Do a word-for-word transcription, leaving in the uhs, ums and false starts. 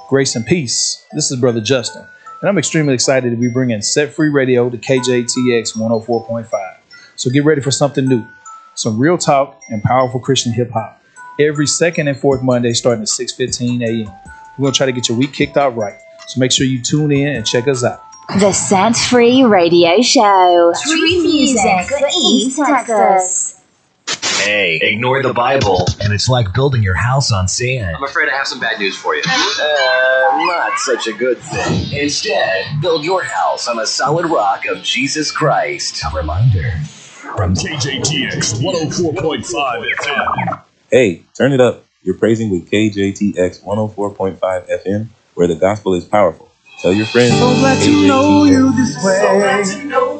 Grace and peace. This is Brother Justin, and I'm extremely excited to be bringing Set Free Radio to K J T X one oh four point five. So get ready for something new, some real talk and powerful Christian hip hop. Every second and fourth Monday starting at six fifteen a.m. We're going to try to get your week kicked off right. So make sure you tune in and check us out. The Set Free Radio Show. Street music for East Texas. Hey, ignore the Bible, and it's like building your house on sand. I'm afraid I have some bad news for you. Uh, not such a good thing. Instead, build your house on a solid rock of Jesus Christ. A reminder from K J T X one oh four point five F M. Hey, turn it up. You're praising with K J T X one oh four point five F M, where the gospel is powerful. Tell your friends. So glad to know you this way. So glad to know